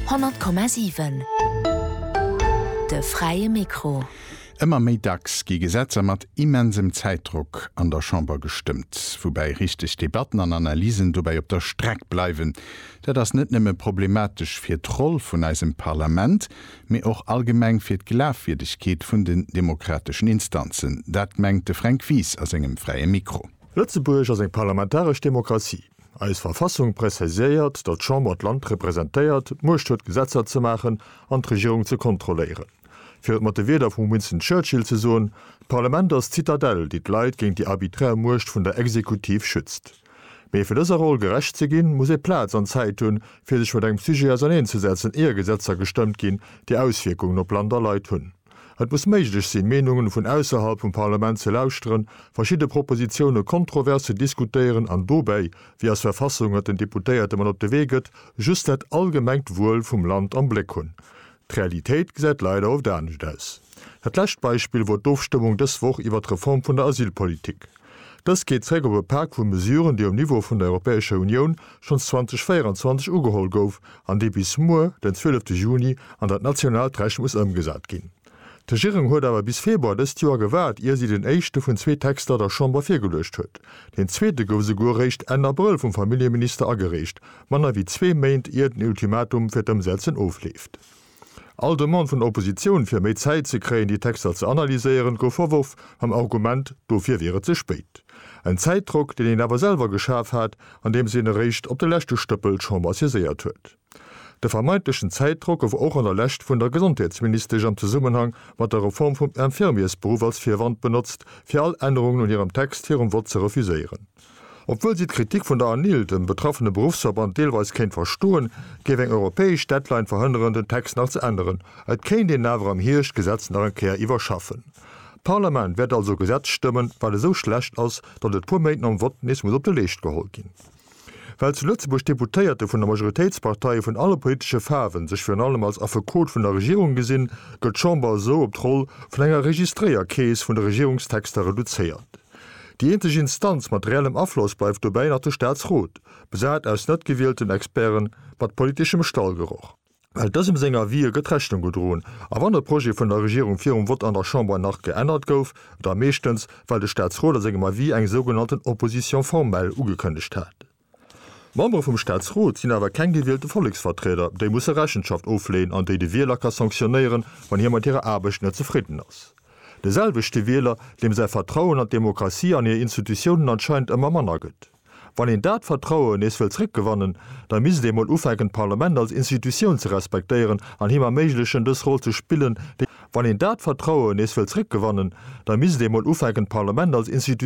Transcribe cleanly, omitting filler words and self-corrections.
100,7 De freie Mikro. Immer méi dacks gi Gesetzer mat immensem Zeitdruck an der Chamber gestimmt, wobei richtig Debatten an Analysen dobei op der Streck bleiwen, der das net nimme problematisch fir Troll vun eisem Parlament, mir auch allgemeng fir d'Glafwürdigkeit vun den demokratischen Instanzen. Dat mengte Frank Wies aus engem freie Mikro. Lützeburg as eng parlamentarisch Demokratie. Als Verfassung präziséiert, dat Chamber d Land repräsentéiert, mocht huet Gesetzer zu machen, an d Regierung zu kontrollieren. Fir motiviert auf Winston Churchill zu sohn, Parlament als Zitadelle, die Leiit gegen die arbiträr Murcht vun der Exekutiv schützt. Mei fir dëser Rolle gerecht ze ginn, muss Platz an Zeit tun, fir sich vor eng Psyche anzusetzen, ehe Gesetzer gestimmt gin, die Auswirkungen op Land der Leiit hunn. Et muss méiglech sinn Menungen vun ausserhalb vum Parlament ze lauschteren, verschiedene Propositionen kontroverse diskutieren an dobei, wie as Verfassung den Deputéierte man op de Weget, just het allgemengt Wohl vum Land am Blick hunn. Die Realität gesät leider auf der nicht aus. Het Lechtbeispiel wurde d'Ofstimmung des Woch iwwer d' Reform vun der Asylpolitik. Das geht zräg op e Park vun Mesuren, die am Niveau vun der Europäische Union schon 2024 ugeholt gouf, an die bis Moer den 12. Juni an dat Nationalrecht muss ëmgesat gin. Die Regierung huet aber bis Februar des Jahr gewahrt, ehe sie den echte vun 2 Texter der Chamber firgelöscht huet. Den zweite gouf se gorecht en April vum Familienminister agerecht, manner wie 2 Meint ihr den Ultimatum fir dem Setzen aufleft. All de Mann vun Opposition fir méi Zeit ze kreen, die Texter zu analyseieren, go vorwurf am Argument, dofir wäre ze spät. Ein Zeitdruck, den ihn aber selber geschaf hat, an dem sie Recht op de lechte Stöppel schon was geseiert huet. Der vermeintlichen Zeitdruck auf auch an der Lecht vun der Gesundheitsminister am Zusammenhang mat der Reform vom Infirmiersberuf als Vierwand benutzt, fir all Änderungen in ihrem Text hier Wort zu refusieren. Obwohl sie Kritik von der ANIL, dem betroffene Berufsverband, teilweise kennt verstohlen, gebe eng europäisch Deadline verhindern, den Text noch zu ändern, als kein den Naver am Hirsch Gesetz nach Kehr überschaffen. Parlament wird also Gesetz stimmen, weil es so schlecht aus, dass het Purmeiten am Wortnis muss op de Licht geholt gehen. Weil zu Lützeburg Deputéierte von der Majoritätspartei von alle politische Farben sich für allem als Affekot von der Regierung gesinn, gëtt Chamber so op Troll von enger Registrierkäse von der Regierungstexter reduziert. Die einzige Instanz materiellem Abfluss bleibt dabei nach der Staatsrot, besagt aus net gewählten Experten mit politischem Stallgeruch. Weil das im Sänger wie Getrechnung gedrohen, aber an der Projekt von der Regierung 4 Wort an der Chamber nach geändert gouf, da mechtens, weil der Staatsrot das mal wie eng sogenannten Opposition formell ugekündigt hat. Member vom Staatsrot sind aber kein gewählte Volksvertreter, der muss Rechenschaft auflehnen, an die Wähler sanktionieren, wenn jemand ihre Arbeit nicht zufrieden ist. Derselbechte Wähler, dem sein Vertrauen an Demokratie an ihre Institutionen anscheinend immer manner geht. Wenn in dat Vertrauen es will zurückgewonnen, dann müssen dem mal aufeigen Parlament als Institution zu respektieren, an immer möglichen das Rolle zu spielen. Wenn in dat Vertrauen es will zurückgewonnen, dann müssen dem mal aufeigen Parlament als Institution